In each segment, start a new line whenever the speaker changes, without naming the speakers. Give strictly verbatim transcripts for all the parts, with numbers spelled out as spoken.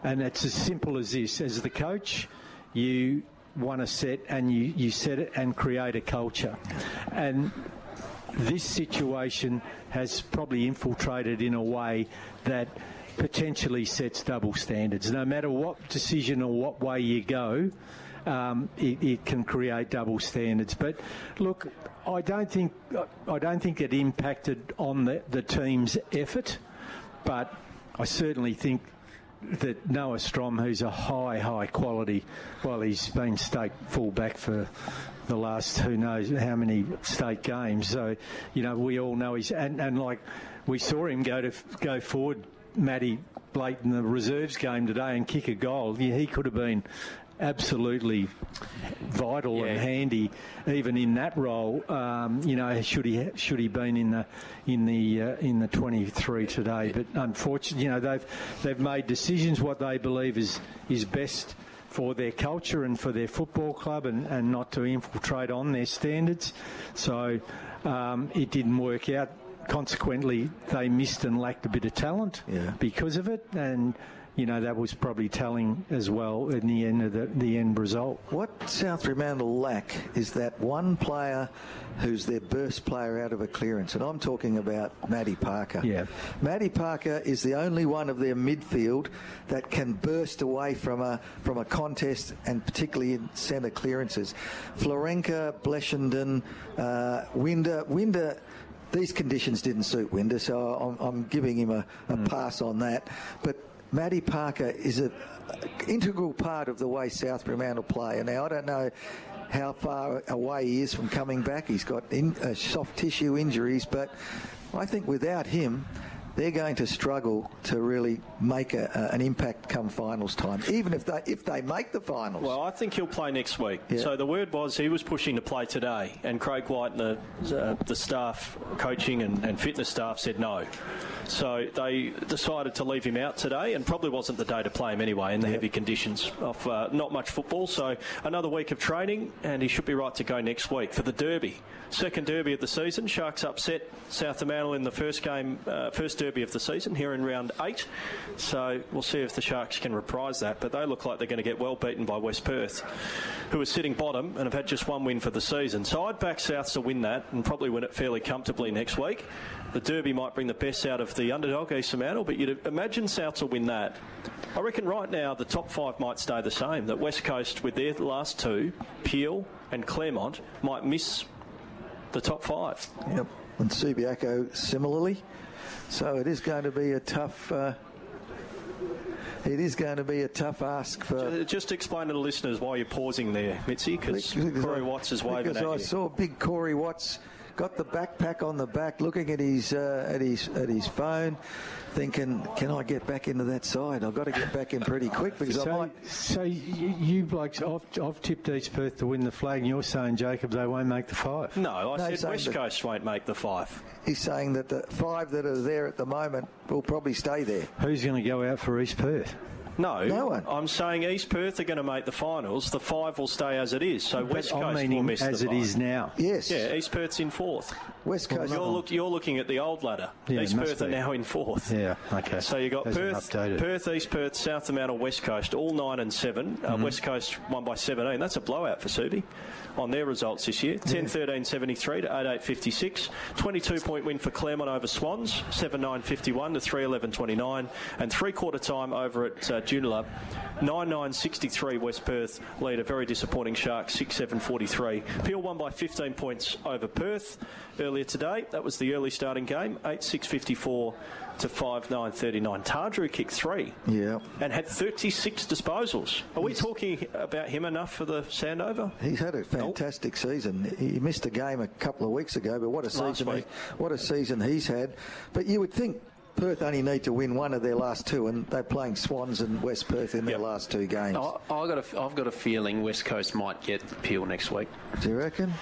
And it's as simple as this. As the coach, you want to set and you, you set it and create a culture. And this situation has probably infiltrated in a way that potentially sets double standards. No matter what decision or what way you go, um, it, it can create double standards. But look, I don't think I don't think it impacted on the, the team's effort, but I certainly think that Noah Strom, who's a high, high quality, well, he's been state fullback for the last who knows how many state games. So, you know, we all know he's and, and like we saw him go to go forward, Matty Blake in the reserves game today and kick a goal. Yeah, he could have been absolutely vital yeah. and handy, even in that role. Um, you know, should he should he been in the in the uh, in the twenty-three today? But unfortunately, you know, they've they've made decisions what they believe is is best for their culture and for their football club, and, and not to infiltrate on their standards. So um, it didn't work out. Consequently, they missed and lacked a bit of talent
yeah.
because of it, and you know that was probably telling as well in the end of the, the end result.
What South Fremantle lack is that one player who's their burst player out of a clearance, and I'm talking about Matty Parker.
Yeah,
Matty Parker is the only one of their midfield that can burst away from a from a contest, and particularly in centre clearances. Florenka, Bleshenden, uh, Winder, Winder. These conditions didn't suit Winder, so I'm, I'm giving him a, a mm. pass on that. But Matty Parker is an integral part of the way South Fremantle play. And now I don't know how far away he is from coming back. He's got in, uh, soft tissue injuries, but I think without him, they're going to struggle to really make a, a, an impact come finals time, even if they if they make the finals.
Well, I think he'll play next week.
Yeah.
So the word was he was pushing to play today, and Craig White and the, uh, the staff, coaching and, and fitness staff said no. So they decided to leave him out today, and probably wasn't the day to play him anyway in the yep. heavy conditions of uh, not much football. So another week of training, and he should be right to go next week for the Derby. Second Derby of the season. Sharks upset South Fremantle in the first game, uh, first Derby of the season here in round eight. So we'll see if the Sharks can reprise that. But they look like they're going to get well beaten by West Perth, who are sitting bottom and have had just one win for the season. So I'd back Souths to win that and probably win it fairly comfortably next week. The Derby might bring the best out of the underdog, East Fremantle, but you'd imagine Souths will win that. I reckon right now the top five might stay the same. That West Coast, with their last two, Peel and Claremont, might miss the top five.
Yep, and Subiaco similarly. So it is going to be a tough... Uh It is going to be a tough ask for...
Just explain to the listeners why you're pausing there, Mitzi, because Corey Watts is waving at you.
Because I saw big Corey Watts got the backpack on the back, looking at his uh, at his at his phone, thinking, "Can I get back into that side? I've got to get back in pretty quick because
so,
I might."
So you, you blokes, I've, I've tipped East Perth to win the flag, and you're saying, Jacob, they won't make the five?
No, I
no,
said West Coast won't make the five.
He's saying that the five that are there at the moment will probably stay there.
Who's going to go out for East Perth?
No,
no one.
I'm saying East Perth are going to make the finals. The five will stay as it is. So
but
West Coast
I mean
will miss
as
the
it
five.
is now.
Yes.
Yeah, East Perth's in fourth.
West Coast.
You're, look, you're looking at the old ladder.
Yeah,
East Perth
be.
are now in fourth.
Yeah, okay.
So you got Perth, Perth, East Perth, South Fremantle, West Coast, all nine and seven. Mm-hmm. Uh, West Coast won by seventeen. That's a blowout for Subi on their results this year. ten thirteen seventy-three to eight eight fifty-six. twenty-two point win for Claremont over Swans. seven nine fifty-one to three eleven twenty-nine. And three-quarter time over at uh, Joondalup. nine nine sixty-three West Perth lead a very disappointing Sharks. six seven forty-three. Peel won by fifteen points over Perth earlier today. That was the early starting game. eight six fifty-four to five nine thirty-nine. Tardrew kicked three.
Yeah.
And had thirty-six disposals. Are we
he's,
talking about him enough for the Sandover?
He's had a fantastic nope. season. He missed a game a couple of weeks ago, but what a season! He, what a season he's had. But you would think Perth only need to win one of their last two, and they're playing Swans and West Perth in their yep. last two games.
I, I got a, I've got a feeling West Coast might get Peel next week.
Do you reckon?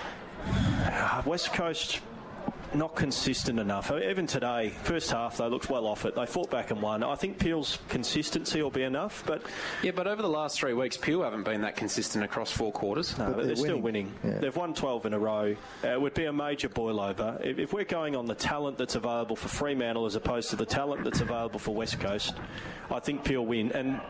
Uh, West Coast not consistent enough. Even today, first half, they looked well off it. They fought back and won. I think Peel's consistency will be enough, but...
Yeah, but over the last three weeks, Peel haven't been that consistent across four quarters.
No, but, but they're, they're still winning.
Yeah.
They've won twelve in a row. Uh, it would be a major boil-over. If, if we're going on the talent that's available for Fremantle as opposed to the talent that's available for West Coast, I think Peel win. And